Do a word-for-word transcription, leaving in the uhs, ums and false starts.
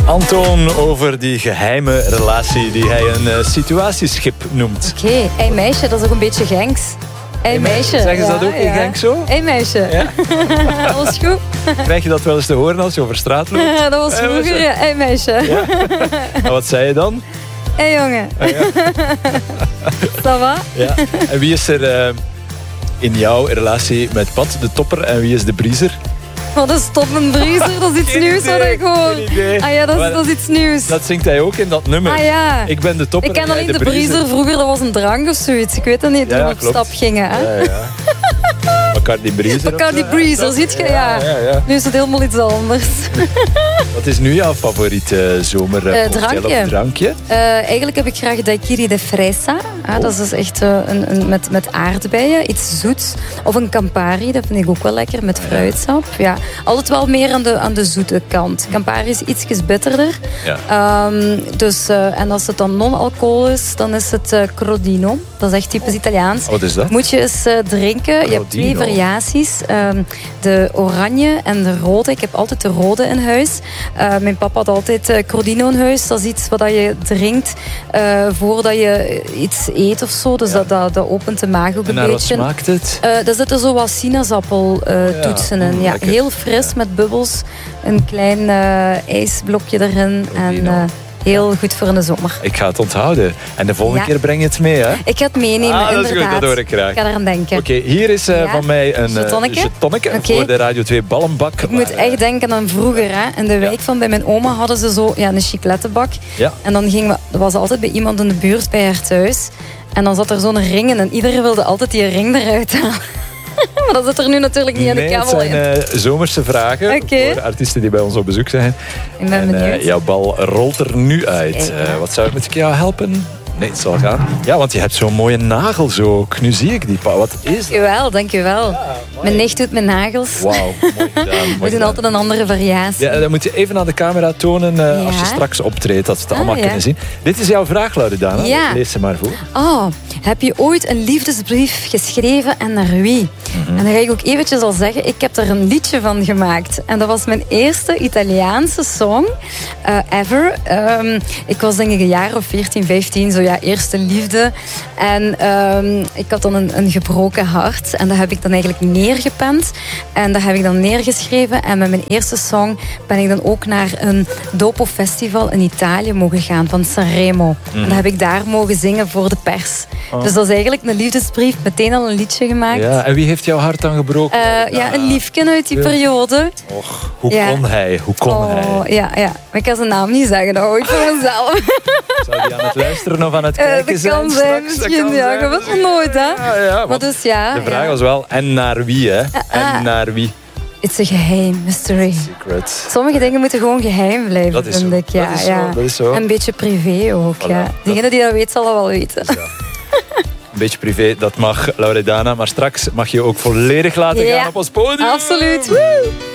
Antoon over die geheime relatie die hij een uh, situatieschip noemt. Oké, okay. Hey meisje, dat is ook een beetje Genks. Hé hey, meisje. Zeggen ze ja, dat ook in ja. Genk zo? Hé hey, meisje. Ja. Alles goed? Krijg je dat wel eens te horen als je over straat loopt? Dat was hey, vroeger, ja. Hé hey, meisje. Ja. En wat zei je dan? Hé hey, jongen. Ah, ja. Ça va? Ja. En wie is er uh, in jouw relatie met Pat, de topper, en wie is de briezer? Wat is top een briezer? Dat is iets geen nieuws idee, wat ik hoor. Ah ja, dat is, dat is iets nieuws. Dat zingt hij ook in dat nummer. Ah ja. Ik ben de topper. Ik ken alleen de, de briezer. briezer. Vroeger, dat was een drank of zoiets. Ik weet het niet, toen ja, we op klopt. stap gingen. Hè? Ja, ja. Bacardi Breezer. Bacardi Breezer, ziet je? Ja. Ja, ja, ja. Nu is het helemaal iets anders. Wat is nu jouw favoriete zomer uh, drankje? drankje? Uh, eigenlijk heb ik graag daiquiri de fresa. Ah, oh. Dat is dus echt uh, een, een, met, met aardbeien, iets zoets. Of een Campari, dat vind ik ook wel lekker, met fruitsap. Ja. Altijd wel meer aan de, aan de zoete kant. Campari is ietsjes bitterder. Ja. Um, dus, uh, en als het dan non-alcohol is, dan is het uh, Crodino. Dat is echt typisch Italiaans. Wat is dat? Moet je eens uh, drinken. Crodino. Je hebt twee variaties. Um, de oranje en de rode. Ik heb altijd de rode in huis. Uh, mijn papa had altijd uh, Crodino in huis. Dat is iets wat je drinkt uh, voordat je iets eet of zo. Dus ja. dat, dat, dat opent de maag ook en een beetje. En wat smaakt het? Uh, daar zitten zo wat sinaasappeltoetsen uh, ja. in. Ja, heel fris ja. met bubbels. Een klein uh, ijsblokje erin. Crodino. En uh, heel goed voor in de zomer. Ik ga het onthouden. En de volgende ja. keer breng je het mee, hè? Ik ga het meenemen, ah, dat inderdaad. is goed, dat hoor ik graag. Ik ga eraan denken. Oké, okay, hier is uh, ja. van mij een jetonneke, uh, jetonneke okay. voor de Radio twee ballenbak. Ik maar, moet echt denken aan vroeger. Hè. In de wijk ja. van bij mijn oma hadden ze zo ja, een chiclettenbak. Ja. En dan ging we, dat was altijd bij iemand in de buurt bij haar thuis. En dan zat er zo'n ring in en iedereen wilde altijd die ring eruit halen. Maar dat zit er nu natuurlijk niet nee, aan de kabel in. Het zijn uh, zomerse vragen okay. voor artiesten die bij ons op bezoek zijn. Ik ben benieuwd. Uh, jouw bal rolt er nu uit. Uh, wat zou ik met jou helpen? Nee, het zal gaan. Ja, want je hebt zo'n mooie nagels ook. Nu zie ik die. Wat is dat? Dankjewel, dankjewel. Ja, mijn nicht doet mijn nagels. Wauw, mooi gedaan. Mooi We doen altijd een andere variatie. Ja, dat moet je even aan de camera tonen uh, ja. als je straks optreedt, dat we het ah, allemaal ja. kunnen zien. Dit is jouw vraag, Loredana. Ja. Lees ze maar voor. Oh, heb je ooit een liefdesbrief geschreven en naar wie? Mm-hmm. En dan ga ik ook eventjes al zeggen, ik heb er een liedje van gemaakt. En dat was mijn eerste Italiaanse song uh, ever. Um, ik was denk ik een jaar of veertien, vijftien, zo ja, eerste liefde. En um, ik had dan een, een gebroken hart. En dat heb ik dan eigenlijk neergepend. En dat heb ik dan neergeschreven. En met mijn eerste song ben ik dan ook naar een Dopo Festival in Italië mogen gaan, van Sanremo. Mm. En dat heb ik daar mogen zingen voor de pers. Oh. Dus dat is eigenlijk een liefdesbrief, meteen al een liedje gemaakt. Ja, en wie heeft jouw hart dan gebroken? Uh, ja, ja, een liefje uit die ja. periode. Och, hoe ja. kon hij? Hoe kon oh, hij? Ja, ja, maar ik kan zijn naam niet zeggen, dat hou ik voor mezelf. Zou die aan het luisteren of aan het kijken uh, dat kan zijn, misschien. Ja, je weet het nooit, hè. Ja, ja, maar dus, ja, de vraag ja. was wel, en naar wie, hè? Ah, en naar wie? Het is een geheim, mystery. Secret. Sommige dingen moeten gewoon geheim blijven, dat is vind zo. ik. Ja, dat is ja. zo. Dat is zo. En een beetje privé ook, voilà. ja. Degene die dat weet, zal dat wel weten. Ja. Een beetje privé, dat mag, Loredana. Maar straks mag je ook volledig laten ja. gaan op ons podium. Absoluut. Woe!